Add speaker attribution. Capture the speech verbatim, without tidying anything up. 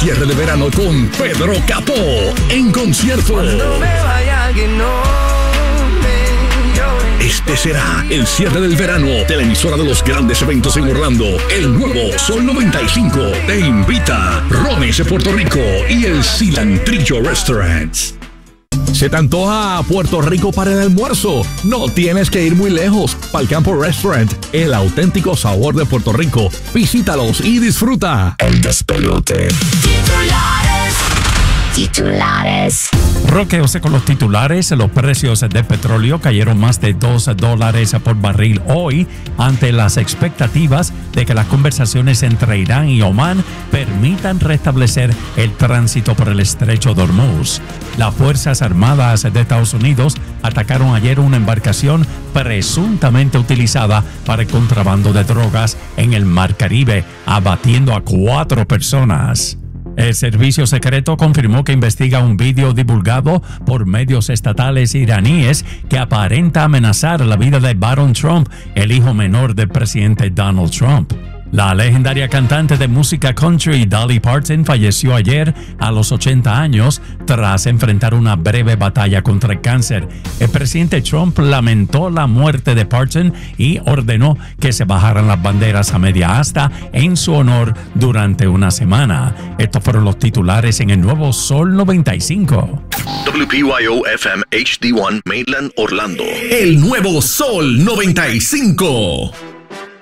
Speaker 1: cierre de verano con Pedro Capó en concierto.
Speaker 2: Cuando me vaya que no me llore.
Speaker 1: Este será el cierre del verano de la emisora de los grandes eventos en Orlando. El nuevo Sol noventa y cinco te invita. Rones de Puerto Rico y el Cilantrillo Restaurants. ¿Se te antoja Puerto Rico para el almuerzo? No tienes que ir muy lejos. Para el Campo Restaurant, el auténtico sabor de Puerto Rico. Visítalos y disfruta. El despelote.
Speaker 3: Titulares. Titulares.
Speaker 4: Roqueose con los titulares. Los precios de petróleo cayeron más de dos dólares por barril hoy ante las expectativas de que las conversaciones entre Irán y Omán permitan restablecer el tránsito por el estrecho de Hormuz. Las Fuerzas Armadas de Estados Unidos atacaron ayer una embarcación presuntamente utilizada para el contrabando de drogas en el Mar Caribe, abatiendo a cuatro personas. El servicio secreto confirmó que investiga un vídeo divulgado por medios estatales iraníes que aparenta amenazar la vida de Barron Trump, el hijo menor del presidente Donald Trump. La legendaria cantante de música country Dolly Parton falleció ayer a los ochenta años tras enfrentar una breve batalla contra el cáncer. El presidente Trump lamentó la muerte de Parton y ordenó que se bajaran las banderas a media asta en su honor durante una semana. Estos fueron los titulares en el nuevo Sol noventa y cinco.
Speaker 1: W P Y O F M H D uno Maitland, Orlando. El nuevo Sol noventa y cinco.